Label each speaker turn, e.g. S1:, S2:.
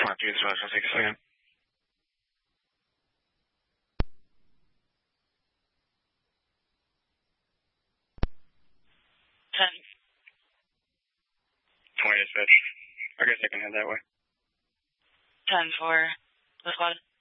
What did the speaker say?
S1: Copy, dispatch. I'll take a second.
S2: 10.
S1: 20 dispatch. I guess I can head that way.
S2: 10 for the squad.